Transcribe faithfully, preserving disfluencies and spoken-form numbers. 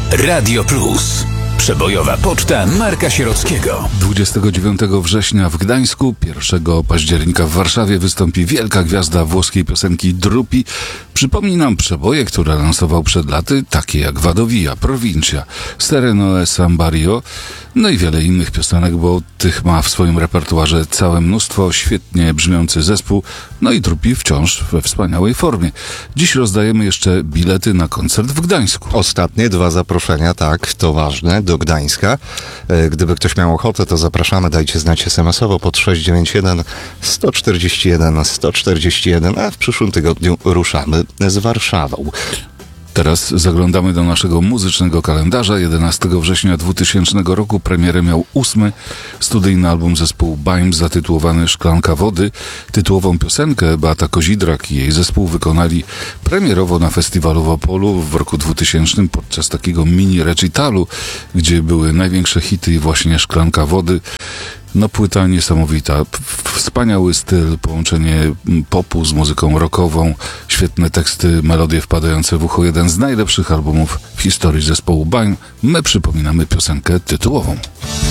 Radio Plus. Przebojowa poczta Marka Sierockiego. dwudziestego dziewiątego września w Gdańsku, pierwszego października w Warszawie wystąpi wielka gwiazda włoskiej piosenki Drupi. Przypomni nam przeboje, które lansował przed laty, takie jak Vado Via, Provincia, Sereno e San Barrio, no i wiele innych piosenek, bo tych ma w swoim repertuarze całe mnóstwo, świetnie brzmiący zespół, no i Drupi wciąż we wspaniałej formie. Dziś rozdajemy jeszcze bilety na koncert w Gdańsku. Ostatnie dwa zaproszenia, tak, to ważne, do Gdańska. Gdyby ktoś miał ochotę, to zapraszamy, dajcie znać es em esowo pod sześć dziewięć jeden sto czterdzieści jeden sto czterdzieści jeden, a w przyszłym tygodniu ruszamy z Warszawą. Teraz zaglądamy do naszego muzycznego kalendarza. jedenastego września dwutysięcznego roku premierę miał ósmy studyjny album zespołu Baim zatytułowany Szklanka Wody. Tytułową piosenkę Beata Kozidrak i jej zespół wykonali premierowo na festiwalu w Opolu w roku dwutysięcznym podczas takiego mini recitalu, gdzie były największe hity i właśnie Szklanka Wody. No płyta niesamowita, wspaniały styl, połączenie popu z muzyką rockową, świetne teksty, melodie wpadające w ucho, jeden z najlepszych albumów w historii zespołu Baim. My przypominamy piosenkę tytułową.